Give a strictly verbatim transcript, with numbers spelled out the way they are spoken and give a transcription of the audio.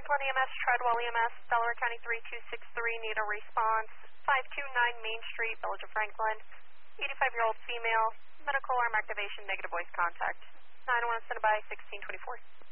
one E M S, Treadwell E M S, Delaware County three two six three, need a response, five two nine Main Street, Village of Franklin, eighty-five-year-old female, medical arm activation, negative voice contact, nine one, send by sixteen twenty-four.